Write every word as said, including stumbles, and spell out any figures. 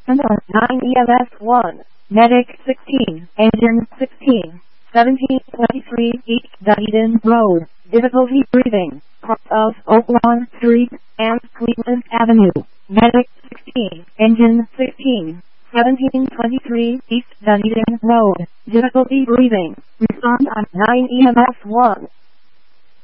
And on nine E M S one, Medic sixteen, Engine sixteen, seventeen twenty-three East Dunedin Road, difficulty breathing, cross of Oaklawn Street and Cleveland Avenue. Medic sixteen, Engine sixteen, seventeen twenty-three East Dunedin Road, difficulty breathing. Respond on nine E M S one.